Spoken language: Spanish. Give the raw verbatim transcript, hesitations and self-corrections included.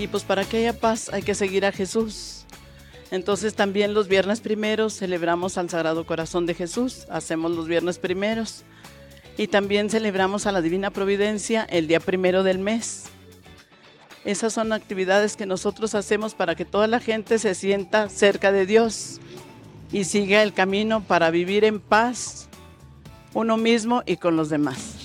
Y pues para que haya paz hay que seguir a Jesús. Entonces también los viernes primeros celebramos al Sagrado Corazón de Jesús, hacemos los viernes primeros. Y también celebramos a la Divina Providencia el día primero del mes. Esas son actividades que nosotros hacemos para que toda la gente se sienta cerca de Dios y siga el camino para vivir en paz uno mismo y con los demás.